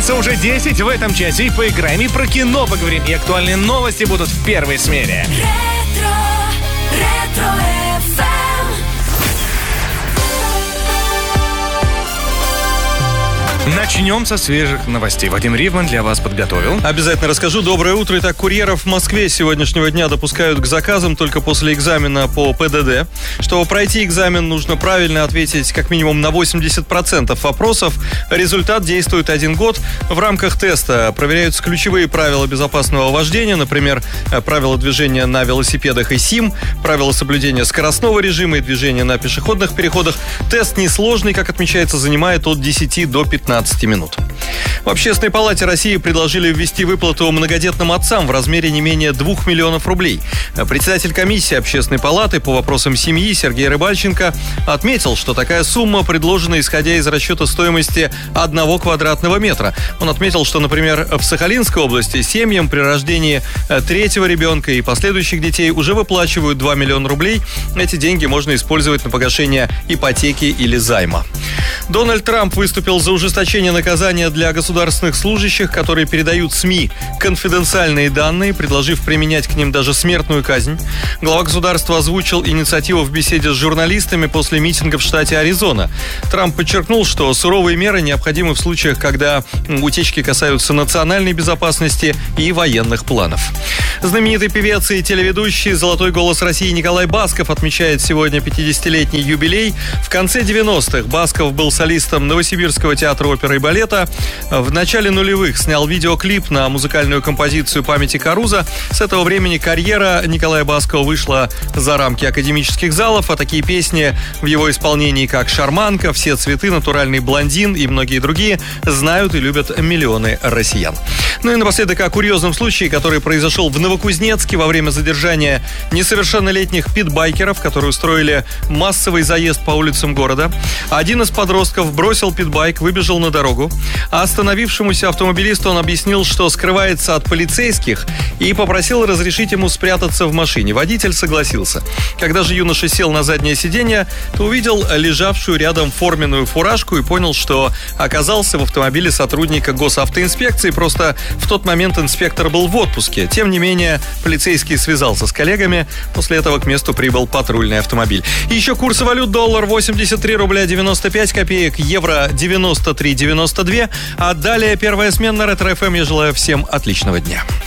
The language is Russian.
Становится уже 10 в этом часе. И поиграем, и про кино поговорим, и актуальные новости будут в первой смене. Ретро FM. Начнем со свежих новостей. Вадим Ривман для вас подготовил. Обязательно расскажу. Доброе утро. Итак, курьеров в Москве с сегодняшнего дня допускают к заказам только после экзамена по ПДД. Чтобы пройти экзамен, нужно правильно ответить как минимум на 80% вопросов. Результат действует 1 год. В рамках теста проверяются ключевые правила безопасного вождения, например, правила движения на велосипедах и СИМ, правила соблюдения скоростного режима и движения на пешеходных переходах. Тест несложный, как отмечается, занимает от 10 до 15 минут. В Общественной палате России предложили ввести выплату многодетным отцам в размере не менее 2 миллионов рублей. Председатель комиссии Общественной палаты по вопросам семьи Сергей Рыбальченко отметил, что такая сумма предложена исходя из расчета стоимости 1 квадратного метра. Он отметил, что, например, в Сахалинской области семьям при рождении 3-го ребенка и последующих детей уже выплачивают 2 миллиона рублей. Эти деньги можно использовать на погашение ипотеки или займа. Дональд Трамп выступил за ужесточение наказания для государственных служащих, которые передают СМИ конфиденциальные данные, предложив применять к ним даже смертную казнь. Глава государства озвучил инициативу в беседе с журналистами после митинга в штате Аризона. Трамп подчеркнул, что суровые меры необходимы в случаях, когда утечки касаются национальной безопасности и военных планов. Знаменитый певец и телеведущий «Золотой голос России» Николай Басков отмечает сегодня 50-летний юбилей. В конце 90-х Басков был солистом Новосибирского театра оперы и балета. В начале нулевых снял видеоклип на музыкальную композицию памяти Каруза. С этого времени карьера Николая Баскова вышла за рамки академических залов, а такие песни в его исполнении, как «Шарманка», «Все цветы», «Натуральный блондин» и многие другие, знают и любят миллионы россиян. Ну и напоследок о курьезном случае, который произошел в Новокузнецке во время задержания несовершеннолетних питбайкеров, которые устроили массовый заезд по улицам города. Один из подростков бросил питбайк, выбежал на дорогу, а остановившемуся автомобилисту он объяснил, что скрывается от полицейских, и попросил разрешить ему спрятаться в машине. Водитель согласился. Когда же юноша сел на заднее сиденье, то увидел лежавшую рядом форменную фуражку и понял, что оказался в автомобиле сотрудника госавтоинспекции. Просто в тот момент инспектор был в отпуске. Тем не менее, полицейский связался с коллегами. После этого к месту прибыл патрульный автомобиль. И еще курсы валют: доллар 83 рубля 95 копеек, евро 93,92. А далее первая смена на Ретро FM. Я желаю всем отличного дня.